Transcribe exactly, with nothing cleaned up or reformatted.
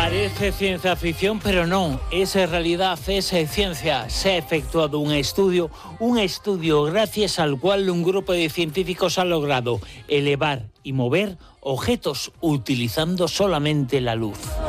Parece ciencia ficción, pero no, es en realidad es ciencia. Se ha efectuado un estudio, un estudio gracias al cual un grupo de científicos ha logrado elevar y mover objetos utilizando solamente la luz.